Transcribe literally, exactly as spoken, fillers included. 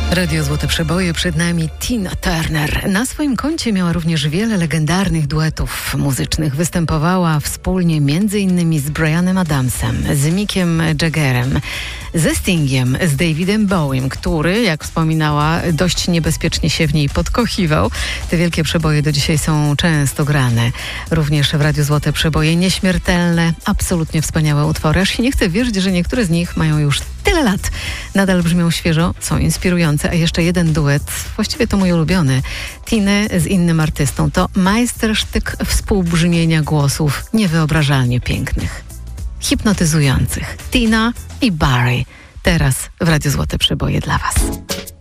Radio Złote Przeboje, przed nami Tina Turner. Na swoim koncie miała również wiele legendarnych duetów muzycznych. Występowała wspólnie między innymi z Bryanem Adamsem, z Mickiem Jaggerem, ze Stingiem, z Davidem Bowiem, który, jak wspominała, dość niebezpiecznie się w niej podkochiwał. Te wielkie przeboje do dzisiaj są często grane. Również w Radiu Złote Przeboje nieśmiertelne, absolutnie wspaniałe utwory. Aż się nie chce wierzyć, że niektóre z nich mają już tyle lat. Nadal brzmią świeżo, są inspirujące. A jeszcze jeden duet, właściwie to mój ulubiony, Tiny z innym artystą. To majstersztyk współbrzmienia głosów niewyobrażalnie pięknych, hipnotyzujących. Tina i Barry. Teraz w Radiu Złote Przeboje dla Was.